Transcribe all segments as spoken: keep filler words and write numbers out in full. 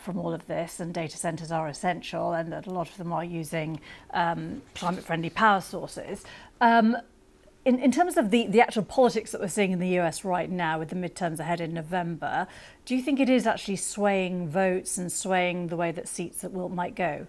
from all of this, and data centres are essential, and that a lot of them are using um, climate-friendly power sources. Um, in, in terms of the, the actual politics that we're seeing in the U S right now, with the midterms ahead in November, do you think it is actually swaying votes and swaying the way that seats that will might go?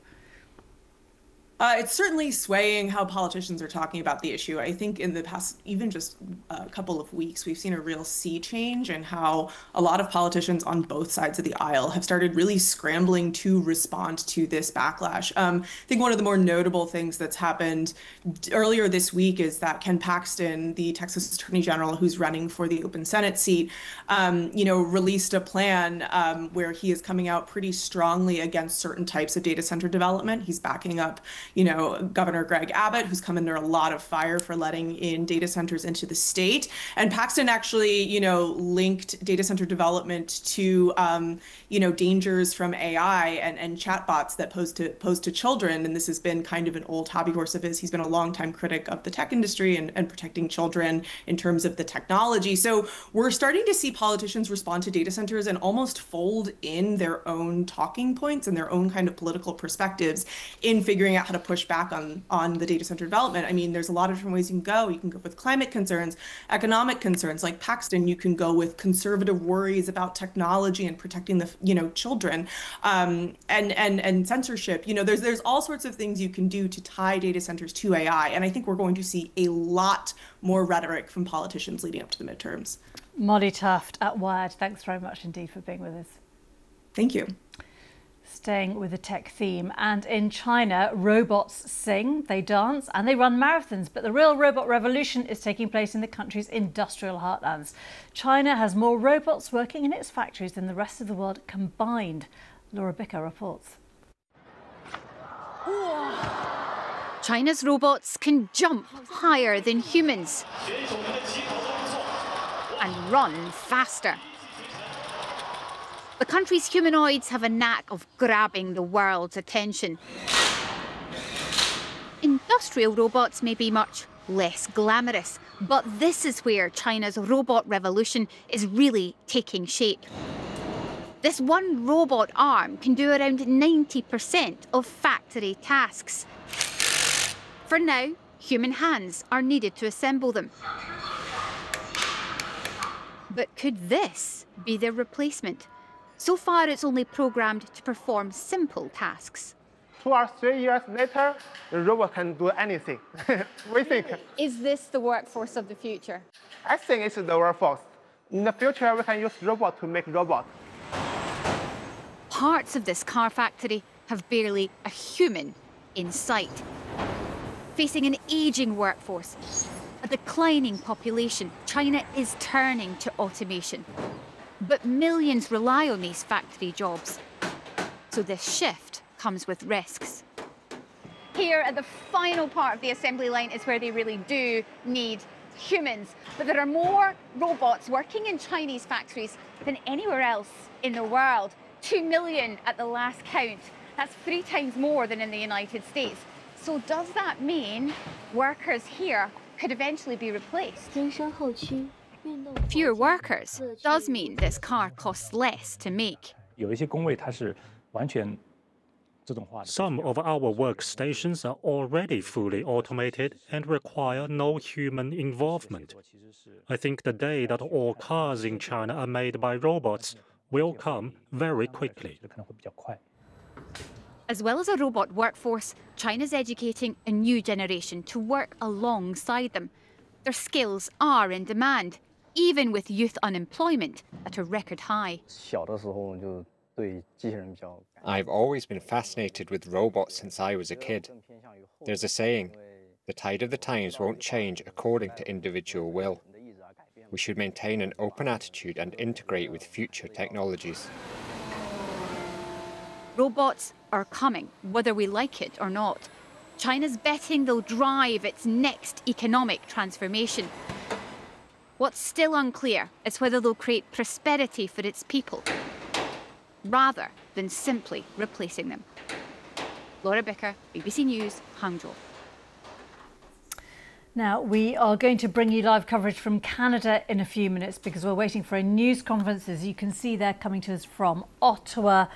Uh, it's certainly swaying how politicians are talking about the issue. I think in the past, even just a couple of weeks, we've seen a real sea change in how a lot of politicians on both sides of the aisle have started really scrambling to respond to this backlash. Um, I think one of the more notable things that's happened earlier this week is that Ken Paxton, the Texas Attorney General who's running for the open Senate seat, um, you know, released a plan um, where he is coming out pretty strongly against certain types of data center development. He's backing up you know, Governor Greg Abbott, who's come under a lot of fire for letting in data centers into the state. And Paxton actually, you know, linked data center development to, um, you know, dangers from A I and, and chatbots that pose to pose to children. And this has been kind of an old hobby horse of his. He's been a longtime critic of the tech industry and, and protecting children in terms of the technology. So we're starting to see politicians respond to data centers and almost fold in their own talking points and their own kind of political perspectives in figuring out how to push back on, on the data center development. I mean, there's a lot of different ways you can go. You can go with climate concerns, economic concerns. Like Paxton, you can go with conservative worries about technology and protecting the, you know, children, um, and and and censorship. You know, there's there's all sorts of things you can do to tie data centers to A I. And I think we're going to see a lot more rhetoric from politicians leading up to the midterms. Molly Tuft at Wired, thanks very much indeed for being with us. Thank you. Staying with the tech theme, and in China, robots sing, they dance and they run marathons, but the real robot revolution is taking place in the country's industrial heartlands. China has more robots working in its factories than the rest of the world combined. Laura Bicker reports. China's robots can jump higher than humans and run faster. The country's humanoids have a knack of grabbing the world's attention. Industrial robots may be much less glamorous, but this is where China's robot revolution is really taking shape. This one robot arm can do around ninety percent of factory tasks. For now, human hands are needed to assemble them. But could this be their replacement? So far, it's only programmed to perform simple tasks. Two or three years later, the robot can do anything. We think. Is this the workforce of the future? I think it's the workforce. In the future, we can use robots to make robots. Parts of this car factory have barely a human in sight. Facing an ageing workforce, a declining population, China is turning to automation. But millions rely on these factory jobs. So this shift comes with risks. Here at the final part of the assembly line is where they really do need humans. But there are more robots working in Chinese factories than anywhere else in the world. Two million at the last count. That's three times more than in the United States. So does that mean workers here could eventually be replaced? Fewer workers does mean this car costs less to make. Some of our workstations are already fully automated and require no human involvement. I think the day that all cars in China are made by robots will come very quickly. As well as a robot workforce, China's educating a new generation to work alongside them. Their skills are in demand, even with youth unemployment at a record high. I've always been fascinated with robots since I was a kid. There's a saying, the tide of the times won't change according to individual will. We should maintain an open attitude and integrate with future technologies. Robots are coming, whether we like it or not. China's betting they'll drive its next economic transformation. What's still unclear is whether they'll create prosperity for its people, rather than simply replacing them. Laura Bicker, B B C News, Hangzhou. Now, we are going to bring you live coverage from Canada in a few minutes because we're waiting for a news conference, as you can see there, coming to us from Ottawa.